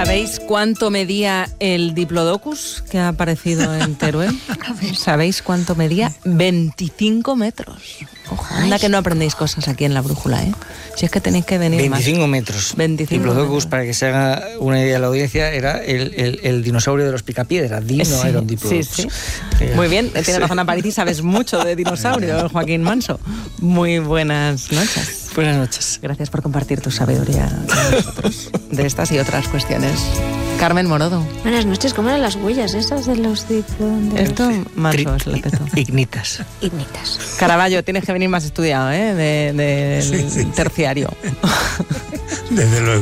¿Sabéis cuánto medía el Diplodocus que ha aparecido en Teruel? ¿Sabéis cuánto medía? 25 metros. Ojo, anda que no aprendéis cosas aquí en La Brújula, ¿eh? Si es que tenéis que venir 25 más. metros. 25 Diplodocus, metros. para que se haga una idea de la audiencia, era el dinosaurio de los picapiedras. Dino era un Diplodocus. Sí. Muy bien, tienes razón, Aparici, sabes mucho de dinosaurios, Joaquín Manso. Muy buenas noches. Buenas noches. Gracias por compartir tu sabiduría con nosotros de estas y otras cuestiones. Carmen Morodo. Buenas noches, ¿cómo eran las huellas esas de los Esto, Manso, es el peto. Ignitas. Ignitas. Caravaggio, tienes que venir más estudiado, ¿eh? Del terciario. Desde luego.